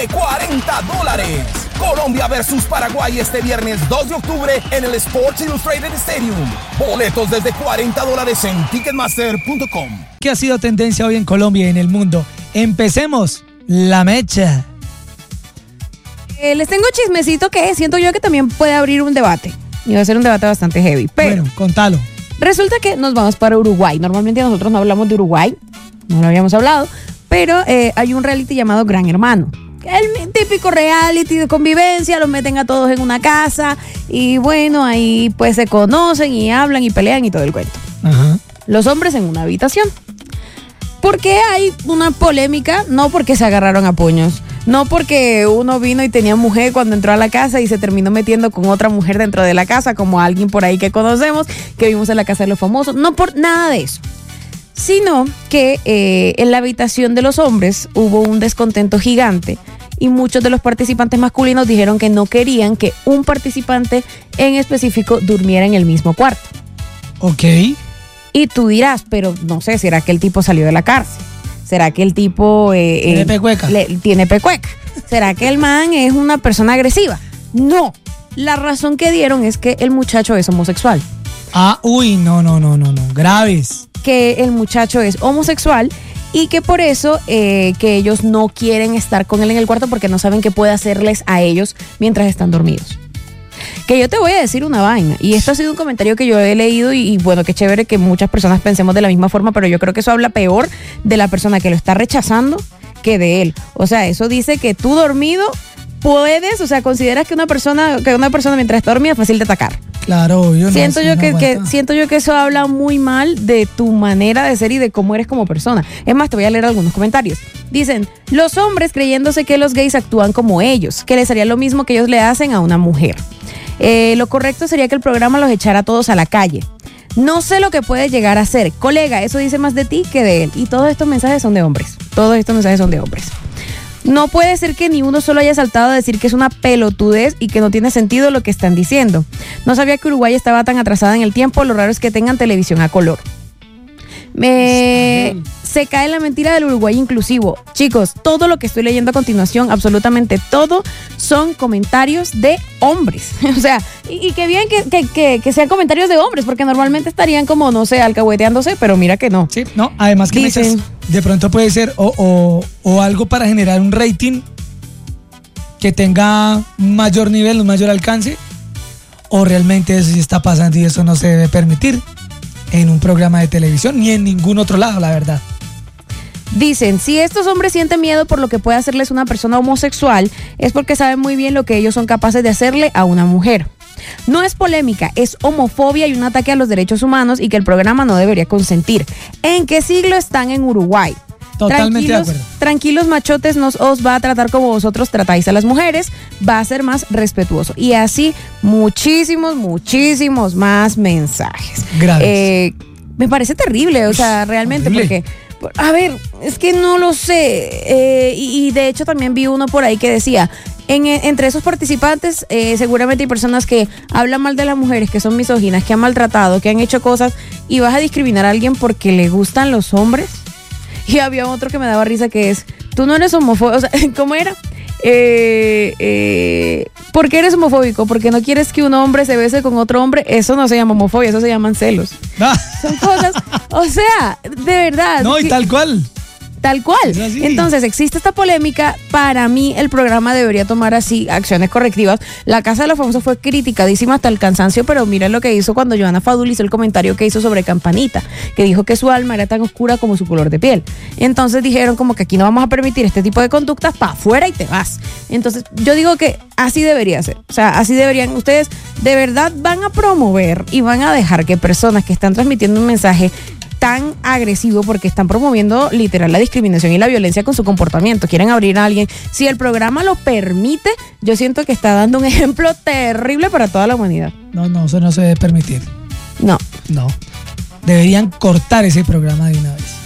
de $40. Colombia versus Paraguay este viernes 2 de octubre en el Sports Illustrated Stadium. Boletos desde $40 en Ticketmaster.com. ¿Qué ha sido tendencia hoy en Colombia y en el mundo? Empecemos la mecha. Les tengo chismecito que siento yo que también puede abrir un debate. Y va a ser un debate bastante heavy. Pero bueno, contalo. Resulta que nos vamos para Uruguay. Normalmente nosotros no hablamos de Uruguay. No lo habíamos hablado. Pero hay un reality llamado Gran Hermano. El típico reality de convivencia, los meten a todos en una casa y bueno, ahí pues se conocen y hablan y pelean y todo el cuento. Ajá. Los hombres en una habitación. ¿Por qué hay una polémica? No porque se agarraron a puños, no porque uno vino y tenía mujer cuando entró a la casa y se terminó metiendo con otra mujer dentro de la casa, como alguien por ahí que conocemos, que vimos en la casa de los famosos, no por nada de eso. Sino que en la habitación de los hombres hubo un descontento gigante y muchos de los participantes masculinos dijeron que no querían que un participante en específico durmiera en el mismo cuarto. Ok. Y tú dirás, pero no sé, ¿será que el tipo salió de la cárcel? ¿Será que el tipo tiene pecueca? Tiene pecueca. ¿Será que el man es una persona agresiva? No. La razón que dieron es que el muchacho es homosexual. Ah, uy, no. Graves. Que el muchacho es homosexual y que por eso que ellos no quieren estar con él en el cuarto porque no saben qué puede hacerles a ellos mientras están dormidos. Que yo te voy a decir una vaina, y esto ha sido un comentario que yo he leído y bueno, qué chévere que muchas personas pensemos de la misma forma, pero yo creo que eso habla peor de la persona que lo está rechazando que de él. O sea, eso dice que tú dormido puedes, o sea, consideras que una persona mientras está dormida es fácil de atacar. Claro, yo no. Siento yo que eso habla muy mal de tu manera de ser y de cómo eres como persona. Es más, te voy a leer algunos comentarios. Dicen, los hombres creyéndose que los gays actúan como ellos, que les haría lo mismo que ellos le hacen a una mujer. Lo correcto sería que el programa los echara a todos a la calle. No sé lo que puede llegar a ser. Colega, eso dice más de ti que de él. Y todos estos mensajes son de hombres. No puede ser que ni uno solo haya saltado a decir que es una pelotudez y que no tiene sentido lo que están diciendo. No sabía que Uruguay estaba tan atrasada en el tiempo. Lo raro es que tengan televisión a color. Se cae la mentira del Uruguay inclusivo. Chicos, todo lo que estoy leyendo a continuación, absolutamente todo, son comentarios de hombres. O sea, y qué bien que sean comentarios de hombres, porque normalmente estarían como, no sé, alcahueteándose, pero mira que no. Sí, no, además que dicen, de pronto puede ser o algo para generar un rating que tenga un mayor nivel, un mayor alcance, o realmente eso sí está pasando y eso no se debe permitir en un programa de televisión ni en ningún otro lado, la verdad. Dicen, si estos hombres sienten miedo por lo que puede hacerles una persona homosexual, es porque saben muy bien lo que ellos son capaces de hacerle a una mujer. No es polémica, es homofobia y un ataque a los derechos humanos y que el programa no debería consentir. ¿En qué siglo están en Uruguay? Totalmente de acuerdo. Tranquilos machotes, no os va a tratar como vosotros tratáis a las mujeres, va a ser más respetuoso. Y así muchísimos más mensajes. Graves. Me parece terrible, o sea, realmente, horrible. Porque, a ver, es que no lo sé. Y de hecho también vi uno por ahí que decía, entre esos participantes seguramente hay personas que hablan mal de las mujeres, que son misóginas, que han maltratado, que han hecho cosas, y vas a discriminar a alguien porque le gustan los hombres. Y había otro que me daba risa que es, tú no eres homofóbico, o sea, ¿cómo era? ¿Por qué eres homofóbico? Porque no quieres que un hombre se bese con otro hombre. Eso no se llama homofobia, eso se llaman celos. Son cosas, o sea, de verdad. No, y tal cual. Tal cual. Entonces, existe esta polémica. Para mí, el programa debería tomar así acciones correctivas. La Casa de los Famosos fue criticadísima hasta el cansancio, pero miren lo que hizo cuando Johanna Fadul hizo el comentario que hizo sobre Campanita, que dijo que su alma era tan oscura como su color de piel. Entonces dijeron como que aquí no vamos a permitir este tipo de conductas, para afuera y te vas. Entonces, yo digo que así debería ser. O sea, así deberían. Ustedes de verdad van a promover y van a dejar que personas que están transmitiendo un mensaje tan agresivo, porque están promoviendo literal la discriminación y la violencia con su comportamiento, quieren abrir a alguien, si el programa lo permite, yo siento que está dando un ejemplo terrible para toda la humanidad. No, eso no se debe permitir. No. Deberían cortar ese programa de una vez.